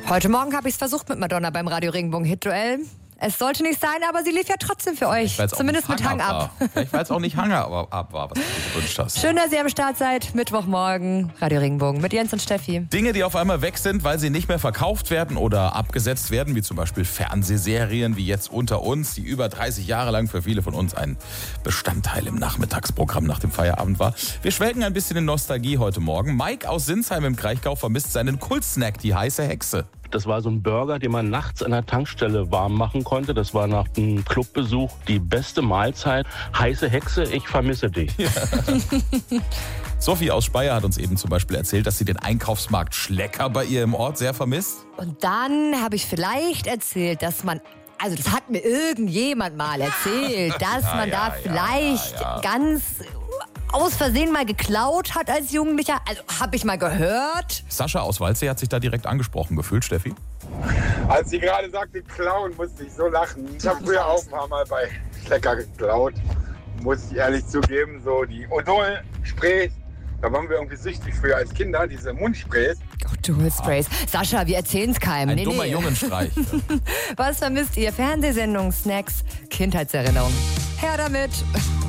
Heute Morgen habe ich es versucht mit Madonna beim Radio Regenbogen Hit-Duell. Es sollte nicht sein, aber sie lief ja trotzdem für euch. Zumindest mit Hang Up. Vielleicht weil es auch nicht Hang Up war, was du dir gewünscht hast. Schön, dass ihr am Start seid. Mittwochmorgen, Radio Regenbogen mit Jens und Steffi. Dinge, die auf einmal weg sind, weil sie nicht mehr verkauft werden oder abgesetzt werden, wie zum Beispiel Fernsehserien wie jetzt Unter uns, die über 30 Jahre lang für viele von uns ein Bestandteil im Nachmittagsprogramm nach dem Feierabend war. Wir schwelgen ein bisschen in Nostalgie heute Morgen. Mike aus Sinsheim im Kraichgau vermisst seinen Kultsnack, die heiße Hexe. Das war so ein Burger, den man nachts an der Tankstelle warm machen konnte. Das war nach einem Clubbesuch die beste Mahlzeit. Heiße Hexe, ich vermisse dich. Ja. Sophie aus Speyer hat uns eben zum Beispiel erzählt, dass sie den Einkaufsmarkt Schlecker bei ihr im Ort sehr vermisst. Und dann habe ich vielleicht erzählt, dass man... Also das hat mir irgendjemand mal erzählt, dass man da vielleicht ganz aus Versehen mal geklaut hat als Jugendlicher. Also habe ich mal gehört. Sascha aus Waldsee hat sich da direkt angesprochen gefühlt, Steffi. Als sie gerade sagte klauen, musste ich so lachen. Ich habe früher auch ein paar Mal bei Schlecker geklaut. Muss ich ehrlich zugeben, so die Odol-Sprays. Da waren wir irgendwie süchtig früher als Kinder, diese Mundsprays. Odol-Sprays. Sascha, wir erzählen es keinem. Ein dummer Jungenstreich. Was vermisst ihr? Fernsehsendungen, Snacks, Kindheitserinnerungen. Her damit.